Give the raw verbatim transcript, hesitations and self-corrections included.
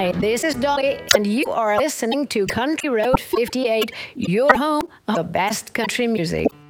Hi, this is Dolly, and you are listening to Country Road fifty-eight, your home of the best country music.